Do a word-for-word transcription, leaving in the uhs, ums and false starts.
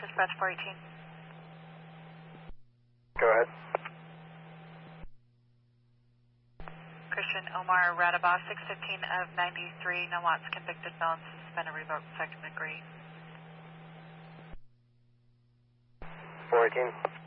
dispatch four eighteen. Go ahead. Christian Omar Radabah, six fifteen of ninety-three, no lots, convicted felon, suspended, revoked, second degree. four eighteen.